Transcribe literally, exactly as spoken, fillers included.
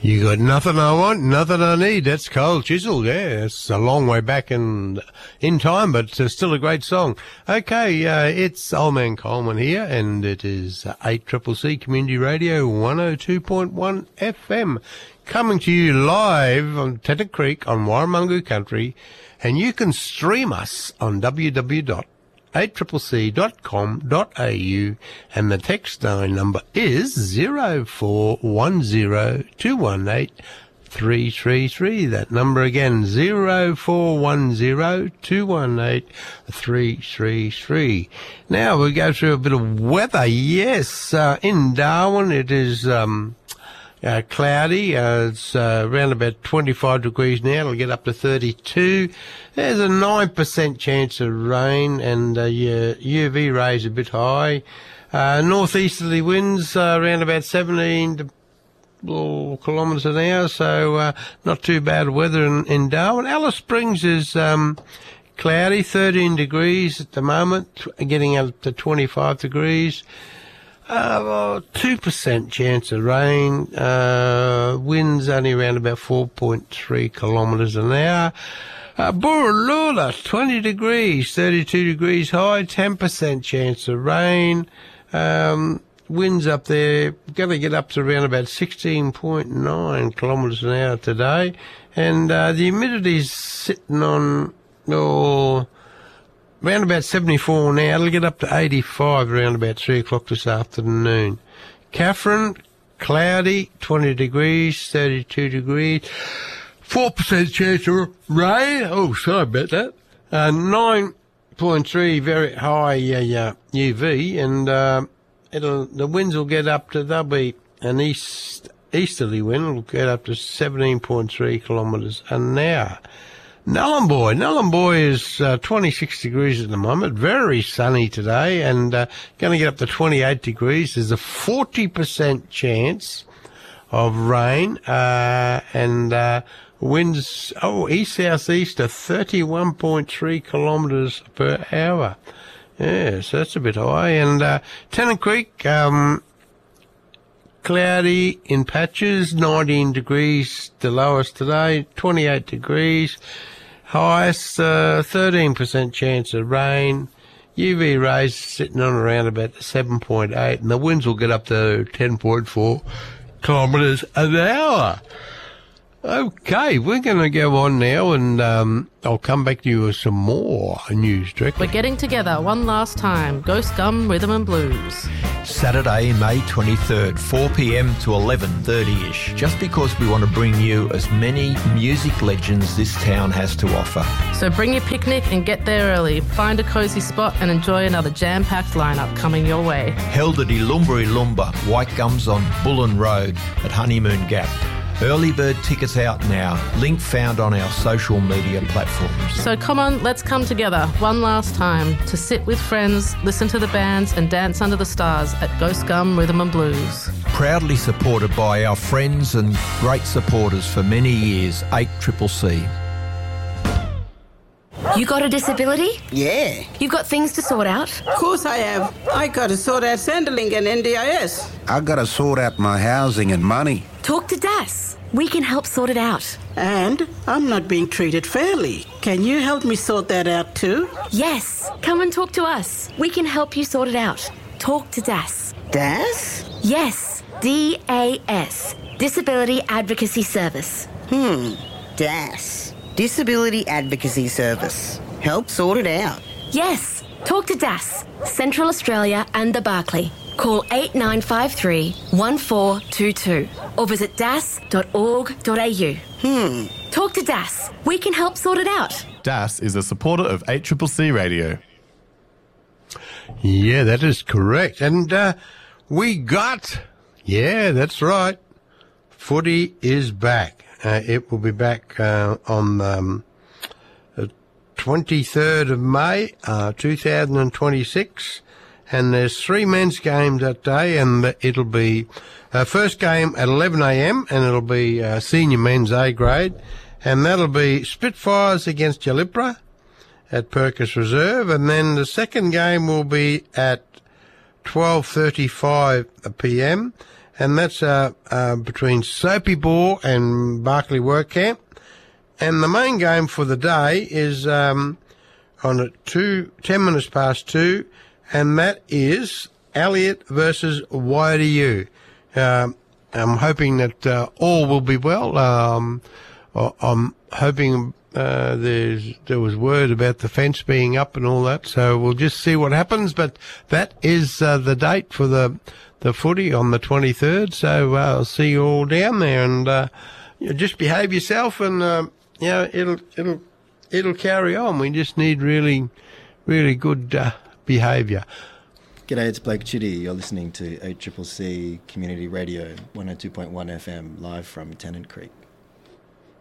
You got nothing I want, nothing I need. That's Cold Chisel. Yeah, it's a long way back in in time, but it's still a great song. Okay, uh, it's Old Man Coleman here, and it is eight C C C Community Radio one oh two point one F M, coming to you live on Tennant Creek on Warramungu Country, and you can stream us on w w w dot eight c c c dot com dot a u, and the text line number is zero four one zero two one eight three three three. That number again, zero four one zero two one eight three three three. Now we go through a bit of weather. Yes, uh, in Darwin it is um Uh, cloudy. Uh, it's uh, around about twenty-five degrees now. It'll get up to thirty-two. There's a nine percent chance of rain, and uh, your U V rays a bit high. Uh, northeasterly winds uh, around about seventeen to, oh, kilometres an hour, so uh, not too bad weather in, in Darwin. Alice Springs is um, cloudy, thirteen degrees at the moment, getting up to twenty-five degrees. Uh, well, two percent chance of rain, uh, winds only around about four point three kilometres an hour. Uh, Borroloola, twenty degrees, thirty-two degrees high, ten percent chance of rain. Um, winds up there, going to get up to around about sixteen point nine kilometres an hour today. And, uh, the humidity's sitting on, oh, around about seventy-four now. It'll get up to eighty-five around about three o'clock this afternoon. Catherine, cloudy, twenty degrees, thirty-two degrees, four percent chance of rain. Oh, sorry about that. Uh, nine point three very high uh, uh, U V, and uh, it'll the winds will get up to, they'll be an east easterly wind, will get up to seventeen point three kilometres an hour. Nullumboy. Nullumboy is uh, twenty-six degrees at the moment. Very sunny today, and uh, going to get up to twenty-eight degrees. There's a forty percent chance of rain, uh, and uh, winds, oh, east-southeast of thirty-one point three kilometres per hour. Yes, that's a bit high. And uh, Tennant Creek, um, cloudy in patches, nineteen degrees the lowest today, twenty-eight degrees. Highest, uh, thirteen percent chance of rain. U V rays sitting on around about seven point eight, and the winds will get up to ten point four kilometres an hour. Okay, we're going to go on now, and um, I'll come back to you with some more news directly. We're getting together one last time. Ghost Gum Rhythm and Blues. Saturday, May twenty-third, four p m to eleven thirty-ish, just because we want to bring you as many music legends this town has to offer. So bring your picnic and get there early. Find a cosy spot and enjoy another jam-packed lineup coming your way. Held at Ilumbri Lumba, White Gums on Bullen Road at Honeymoon Gap. Early bird tickets out now. Link found on our social media platforms. So come on, let's come together one last time to sit with friends, listen to the bands and dance under the stars at Ghost Gum Rhythm and Blues. Proudly supported by our friends and great supporters for many years, eight C C C. You got a disability? Yeah. You've got things to sort out? Of course I have. I got to sort out Centrelink and N D I S. I got to sort out my housing and money. Talk to D A S. We can help sort it out. And I'm not being treated fairly. Can you help me sort that out too? Yes. Come and talk to us. We can help you sort it out. Talk to D A S. D A S? Yes. D A S. Disability Advocacy Service. Hmm. D A S. Disability Advocacy Service. Help sort it out. Yes. Talk to D A S. Central Australia and the Barclay. Call eight nine five three, one four two two or visit das dot org dot a u. Hmm. Talk to D A S. We can help sort it out. D A S is a supporter of eight C C C Radio. Yeah, that is correct. And uh, we got, yeah, that's right, footy is back. Uh, it will be back uh, on um, the twenty-third of May, uh, two thousand twenty-six. And there's three men's games that day, and it'll be uh, first game at eleven a m, and it'll be uh, senior men's A grade, and that'll be Spitfires against Jalipra at Perkins Reserve, and then the second game will be at twelve thirty-five p m, and that's uh, uh, between Soapy Bore and Barclay Work Camp. And the main game for the day is um, on at two, ten minutes past two, and that is Elliot versus Y D U. Um, I'm hoping that uh, all will be well. Um, I'm hoping uh, there's there was word about the fence being up and all that, so we'll just see what happens. But that is uh, the date for the the footy on the twenty-third. So uh, I'll see you all down there, and uh, you know, just behave yourself, and uh, you know it'll it'll it'll carry on. We just need really really good uh, behaviour. G'day, it's Blake Chitty. You're listening to eight C C C Community Radio, one oh two point one F M, live from Tennant Creek.